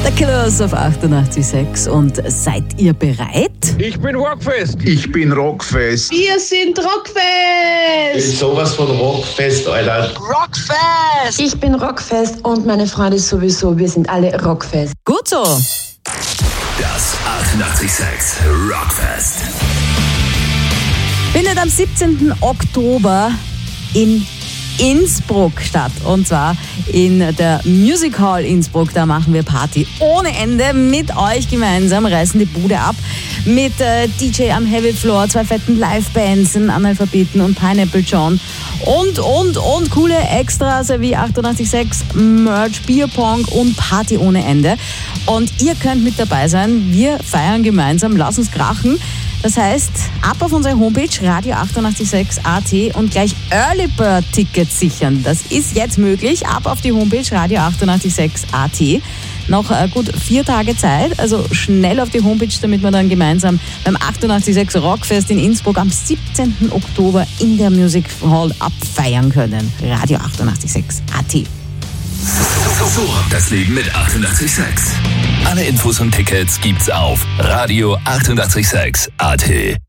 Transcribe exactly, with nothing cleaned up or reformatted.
Der Killers auf achtundachtzig Komma sechs. Und seid ihr bereit? Ich bin Rockfest. Ich bin Rockfest. Wir sind Rockfest. Ist sowas von Rockfest, Alter. Rockfest. Ich bin Rockfest und meine Freunde sowieso. Wir sind alle Rockfest. Gut so. Das achtundachtzig Komma sechs Rockfest Findet am siebzehnten Oktober in Innsbruck statt. Und zwar in der Music Hall Innsbruck. Da machen wir Party ohne Ende mit euch gemeinsam, reißen die Bude ab. Mit äh, D J am Heavy Floor, zwei fetten Live-Bands, Analphabeten und Pineapple John. Und, und, und coole Extras wie achtundachtzig Komma sechs, Merch, Bierpong und Party ohne Ende. Und ihr könnt mit dabei sein. Wir feiern gemeinsam. Lass uns krachen. Das heißt, ab auf unsere Homepage radio achtundachtzig Komma sechs Punkt at und gleich Early Bird Tickets sichern. Das ist jetzt möglich. Ab auf die Homepage radio achtundachtzig Komma sechs Punkt at. Noch äh, gut vier Tage Zeit, also schnell auf die Homepage, damit wir dann gemeinsam beim achtundachtzig Komma sechs Rockfest in Innsbruck am siebzehnten Oktober in der Music Hall abfeiern können. radio achtundachtzig Komma sechs Punkt at. So, das Leben mit achtundachtzig Komma sechs. Alle Infos und Tickets gibt's auf radio achtundachtzig Komma sechs Punkt at.